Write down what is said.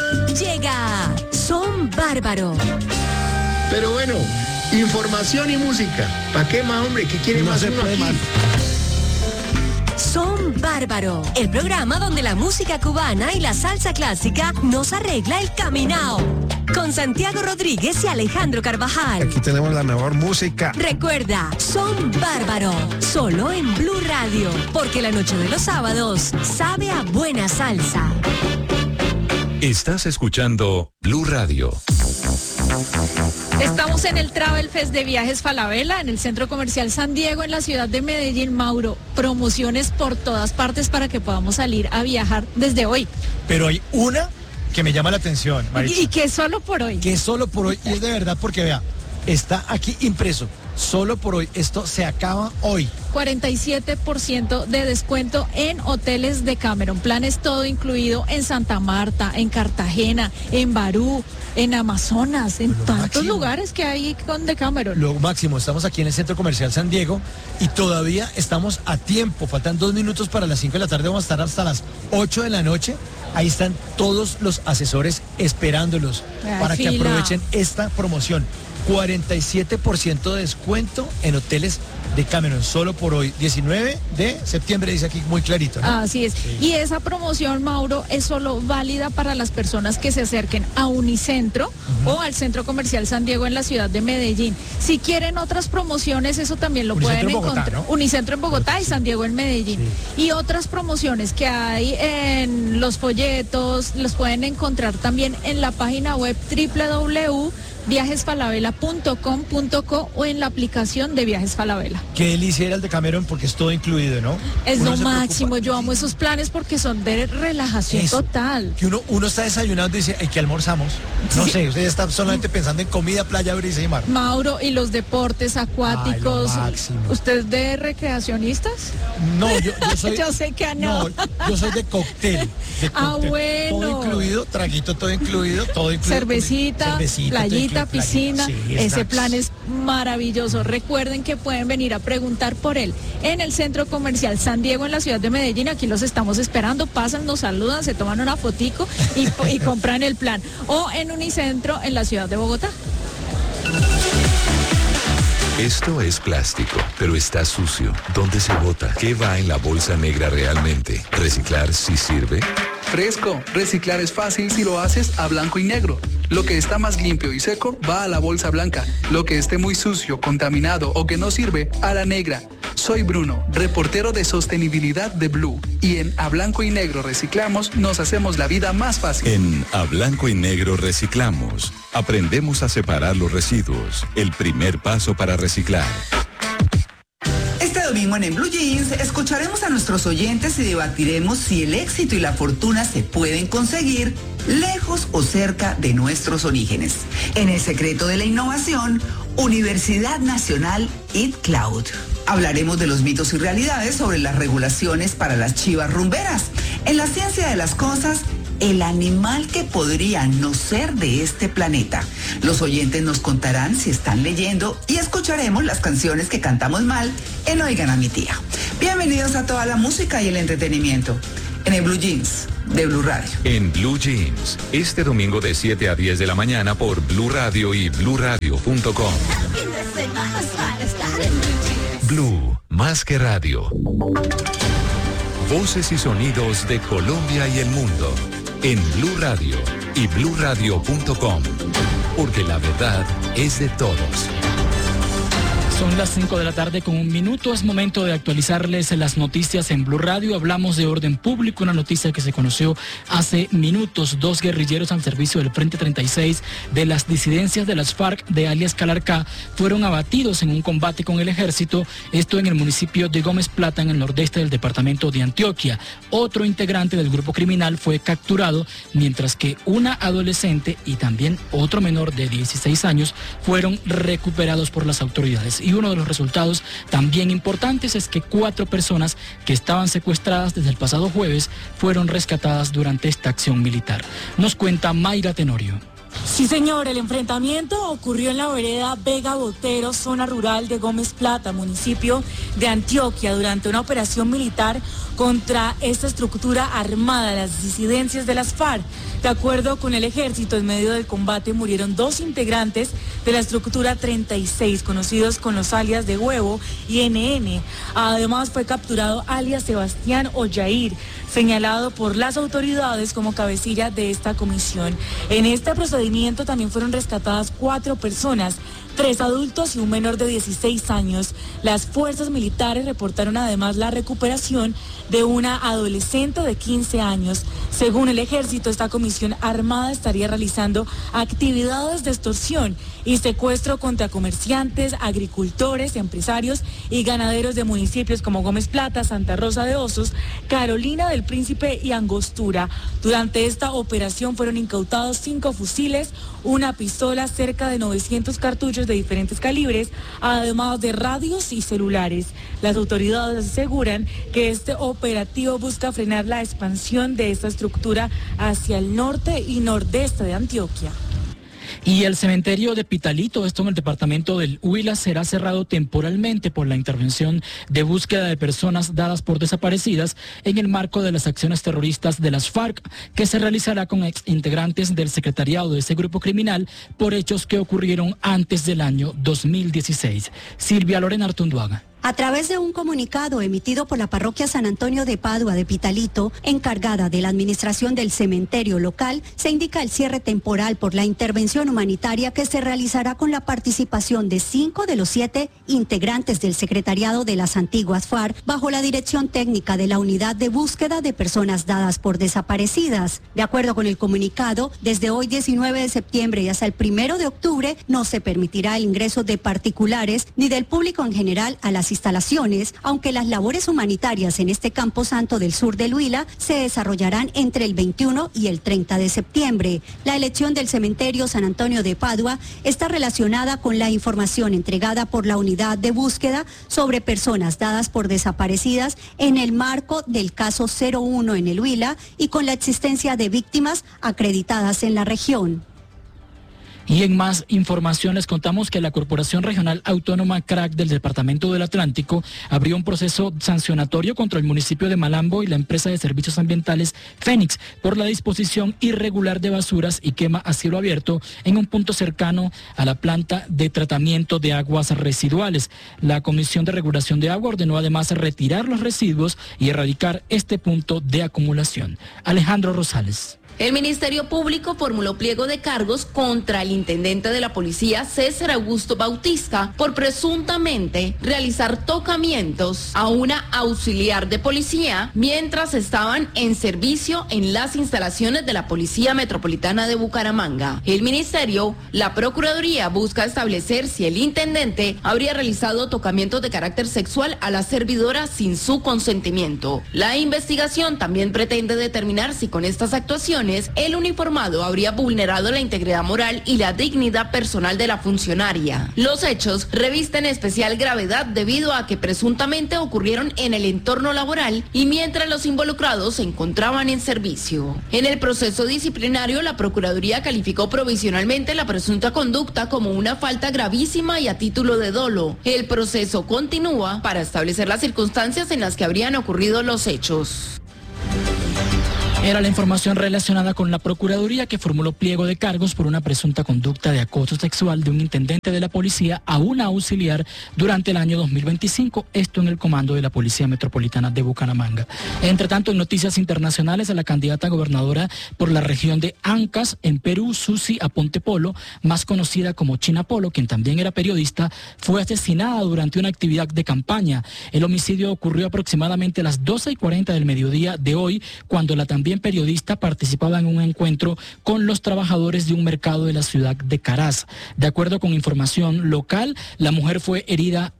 Llega Son Bárbaro. Pero bueno, información y música. ¿Para qué más, hombre? ¿Qué quiere más uno aquí? Son Bárbaro, el programa donde la música cubana y la salsa clásica nos arregla el caminao. Con Santiago Rodríguez y Alejandro Carvajal. Aquí tenemos la mejor música. Recuerda, Son Bárbaro, solo en Blue Radio, porque la noche de los sábados sabe a buena salsa. Estás escuchando Blue Radio. Estamos en el Travel Fest de Viajes Falabella, en el Centro Comercial San Diego, en la ciudad de Medellín. Mauro, promociones por todas partes para que podamos salir a viajar desde hoy. Pero hay una que me llama la atención, Maritza. Y que es solo por hoy. Que es solo por hoy, y es de verdad porque vea, está aquí impreso. Solo por hoy, esto se acaba hoy. 47% de descuento en hoteles de Cameron. Planes todo incluido en Santa Marta, en Cartagena, en Barú, en Amazonas, en tantos lugares que hay con Decameron. Lo máximo, estamos aquí en el Centro Comercial San Diego y todavía estamos a tiempo. Faltan 2 minutos para las 5 de la tarde, vamos a estar hasta las 8 de la noche. Ahí están todos los asesores esperándolos para que aprovechen esta promoción. 47% de descuento en hoteles de Cameron, solo por hoy, 19 de septiembre, dice aquí muy clarito, ¿no? Así es. Sí. Y esa promoción, Mauro, es solo válida para las personas que se acerquen a Unicentro o al Centro Comercial San Diego en la ciudad de Medellín. Si quieren otras promociones, eso también lo pueden encontrar. ¿No? Unicentro en Bogotá y San Diego en Medellín. Sí. Y otras promociones que hay en los folletos, los pueden encontrar también en la página web www.viajesfalabella.com.co o en la aplicación de Viajes Falabella. Qué delicia era el de Cameron porque es todo incluido, ¿no? Es lo máximo, yo amo esos planes porque son de relajación total. Que uno está desayunando y dice, ay, ¿qué almorzamos? No sé, usted está solamente pensando en comida, playa, brisa y mar. Mauro, y los deportes acuáticos. Ay, ¿Usted es de recreacionistas? No, yo soy... yo sé que no. Yo soy de cóctel. Bueno. Todo incluido, traguito todo incluido, todo incluido. Cervecita, playita, piscina, sí, ese plan es maravilloso. Recuerden que pueden venir a preguntar por él en el Centro Comercial San Diego en la ciudad de Medellín. Aquí los estamos esperando, pasan, nos saludan, se toman una fotico y compran el plan. O en Unicentro en la ciudad de Bogotá. Esto es plástico, pero está sucio. ¿Dónde se bota? ¿Qué va en la bolsa negra realmente? ¿Reciclar sí sirve? Fresco, reciclar es fácil si lo haces a blanco y negro. Lo que está más limpio y seco va a la bolsa blanca. Lo que esté muy sucio, contaminado o que no sirve, a la negra. Soy Bruno, reportero de sostenibilidad de Blue. Y en A Blanco y Negro Reciclamos nos hacemos la vida más fácil. En A Blanco y Negro Reciclamos aprendemos a separar los residuos. El primer paso para reciclar. Este domingo en Blue Jeans escucharemos a nuestros oyentes y debatiremos si el éxito y la fortuna se pueden conseguir lejos o cerca de nuestros orígenes. En El Secreto de la Innovación, Universidad Nacional IT Cloud. Hablaremos de los mitos y realidades sobre las regulaciones para las chivas rumberas. En La Ciencia de las Cosas, el animal que podría no ser de este planeta. Los oyentes nos contarán si están leyendo y escucharemos las canciones que cantamos mal en Oigan a mi tía. Bienvenidos a toda la música y el entretenimiento en el Blue Jeans de Blue Radio. En Blue Jeans, este domingo de 7 a 10 de la mañana por Blue Radio y bluradio.com. Blue, más que radio. Voces y sonidos de Colombia y el mundo. En Blue Radio y bluradio.com. Porque la verdad es de todos. Son las 5 de la tarde con 1 minuto. Es momento de actualizarles las noticias en Blue Radio. Hablamos de orden público, una noticia que se conoció hace minutos. 2 guerrilleros al servicio del Frente 36 de las disidencias de las FARC de alias Calarcá fueron abatidos en un combate con el ejército, esto en el municipio de Gómez Plata, en el nordeste del departamento de Antioquia. Otro integrante del grupo criminal fue capturado, mientras que una adolescente y también otro menor de 16 años fueron recuperados por las autoridades. Y uno de los resultados también importantes es que 4 personas que estaban secuestradas desde el pasado jueves fueron rescatadas durante esta acción militar. Nos cuenta Mayra Tenorio. Sí, señor, el enfrentamiento ocurrió en la vereda Vega Botero, zona rural de Gómez Plata, municipio de Antioquia, durante una operación militar contra esta estructura armada, las disidencias de las FARC. De acuerdo con el ejército, en medio del combate murieron 2 integrantes de la estructura 36, conocidos con los alias de Huevo y NN. Además fue capturado alias Sebastián Ollair, señalado por las autoridades como cabecilla de esta comisión. En este procedimiento también fueron rescatadas 4 personas, 3 adultos y un menor de 16 años. Las fuerzas militares reportaron además la recuperación de una adolescente de 15 años. Según el ejército, esta comisión armada estaría realizando actividades de extorsión y secuestro contra comerciantes, agricultores, empresarios y ganaderos de municipios como Gómez Plata, Santa Rosa de Osos, Carolina del Príncipe y Angostura. Durante esta operación fueron incautados 5 fusiles, una pistola, cerca de 900 cartuchos de diferentes calibres, además de radios y celulares. Las autoridades aseguran que este operativo busca frenar la expansión de esta estructura hacia el norte y nordeste de Antioquia. Y el cementerio de Pitalito, esto en el departamento del Huila, será cerrado temporalmente por la intervención de búsqueda de personas dadas por desaparecidas en el marco de las acciones terroristas de las FARC, que se realizará con exintegrantes del secretariado de ese grupo criminal por hechos que ocurrieron antes del año 2016. Silvia Lorena Artunduaga. A través de un comunicado emitido por la parroquia San Antonio de Padua de Pitalito, encargada de la administración del cementerio local, se indica el cierre temporal por la intervención humanitaria que se realizará con la participación de 5 de los 7 integrantes del secretariado de las antiguas FARC, bajo la dirección técnica de la Unidad de Búsqueda de Personas Dadas por Desaparecidas. De acuerdo con el comunicado, desde hoy 19 de septiembre y hasta el 1 de octubre no se permitirá el ingreso de particulares ni del público en general a las instalaciones, aunque las labores humanitarias en este Campo Santo del sur del Huila se desarrollarán entre el 21 y el 30 de septiembre. La elección del cementerio San Antonio de Padua está relacionada con la información entregada por la Unidad de Búsqueda sobre personas dadas por desaparecidas en el marco del caso 01 en el Huila y con la existencia de víctimas acreditadas en la región. Y en más información les contamos que la Corporación Regional Autónoma CRAC del Departamento del Atlántico abrió un proceso sancionatorio contra el municipio de Malambo y la empresa de servicios ambientales Fénix por la disposición irregular de basuras y quema a cielo abierto en un punto cercano a la planta de tratamiento de aguas residuales. La Comisión de Regulación de Agua ordenó además retirar los residuos y erradicar este punto de acumulación. Alejandro Rosales. El Ministerio Público formuló pliego de cargos contra el intendente de la policía, César Augusto Bautista, por presuntamente realizar tocamientos a una auxiliar de policía mientras estaban en servicio en las instalaciones de la Policía Metropolitana de Bucaramanga. El Ministerio, la Procuraduría, busca establecer si el intendente habría realizado tocamientos de carácter sexual a la servidora sin su consentimiento. La investigación también pretende determinar si con estas actuaciones el uniformado habría vulnerado la integridad moral y la dignidad personal de la funcionaria. Los hechos revisten especial gravedad debido a que presuntamente ocurrieron en el entorno laboral y mientras los involucrados se encontraban en servicio. En el proceso disciplinario, la Procuraduría calificó provisionalmente la presunta conducta como una falta gravísima y a título de dolo. El proceso continúa para establecer las circunstancias en las que habrían ocurrido los hechos. Era la información relacionada con la Procuraduría, que formuló pliego de cargos por una presunta conducta de acoso sexual de un intendente de la policía a una auxiliar durante el año 2025, esto en el comando de la Policía Metropolitana de Bucaramanga. Entre tanto, en noticias internacionales, a la candidata a gobernadora por la región de Ancash, en Perú, Susi Aponte Polo, más conocida como China Polo, quien también era periodista, fue asesinada durante una actividad de campaña. El homicidio ocurrió aproximadamente a las 12:40 del mediodía de hoy, cuando la también periodista participaba en un encuentro con los trabajadores de un mercado de la ciudad de Caraz. De acuerdo con información local, la mujer fue herida